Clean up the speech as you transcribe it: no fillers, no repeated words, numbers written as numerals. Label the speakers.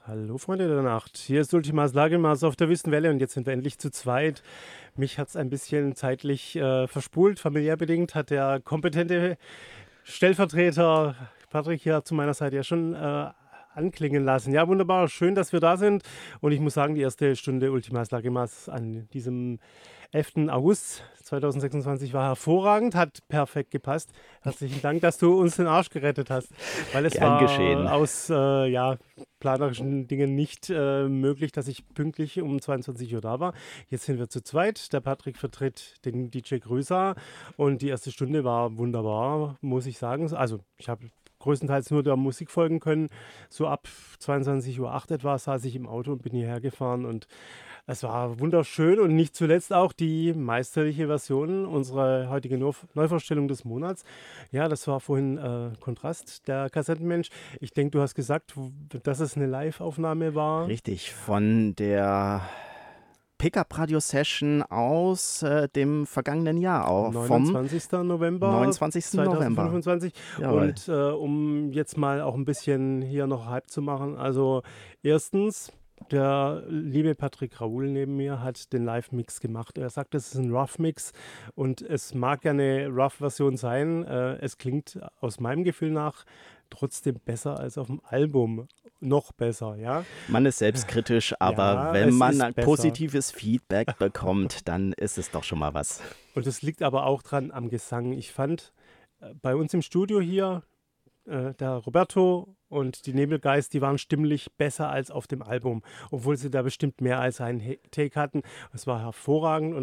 Speaker 1: Hallo Freunde der Nacht, hier ist Ultimas Lagelmaß auf der Wüstenwelle und jetzt sind wir endlich zu zweit. Mich hat es ein bisschen zeitlich verspult, familiär bedingt, hat der kompetente Stellvertreter Patrick hier zu meiner Seite ja schon anklingen lassen. Ja, wunderbar, schön, dass wir da sind und ich muss sagen, die erste Stunde Ultimas Lagelmaß an diesem 11. August 2026 war hervorragend, hat perfekt gepasst. Herzlichen Dank, dass du uns den Arsch gerettet hast, weil es
Speaker 2: Gern
Speaker 1: war
Speaker 2: geschehen.
Speaker 1: aus planerischen Dingen nicht möglich, dass ich pünktlich um 22 Uhr da war. Jetzt sind wir zu zweit. Der Patrick vertritt den DJ Größer und die erste Stunde war wunderbar, muss ich sagen. Also ich habe größtenteils nur der Musik folgen können. So ab 22:08 Uhr etwa saß ich im Auto und bin hierher gefahren und es war wunderschön und nicht zuletzt auch die meisterliche Version unserer heutigen Neuvorstellung des Monats. Ja, das war vorhin Kontrast, der Kassettenmensch. Ich denke, du hast gesagt, dass es eine Live-Aufnahme war.
Speaker 2: Richtig, von der Pickup-Radio-Session aus dem vergangenen Jahr,
Speaker 1: Am
Speaker 2: auch vom
Speaker 1: 29. November
Speaker 2: 29. November.
Speaker 1: 2025.
Speaker 2: Jawohl.
Speaker 1: Und um jetzt mal auch ein bisschen hier noch Hype zu machen, also erstens, der liebe Patrick Raoul neben mir hat den Live-Mix gemacht. Er sagt, es ist ein Rough-Mix und es mag ja eine Rough-Version sein. Es klingt aus meinem Gefühl nach trotzdem besser als auf dem Album. Noch besser, ja?
Speaker 2: Man ist selbstkritisch, aber
Speaker 1: Ja,
Speaker 2: wenn
Speaker 1: es
Speaker 2: man ein
Speaker 1: ist besser.
Speaker 2: positives Feedback bekommt, dann ist es doch schon mal was.
Speaker 1: Und es liegt aber auch dran am Gesang. Ich fand bei uns im Studio hier, der Roberto und die Nebelgeist, die waren stimmlich besser als auf dem Album, obwohl sie da bestimmt mehr als einen Take hatten. Es war hervorragend und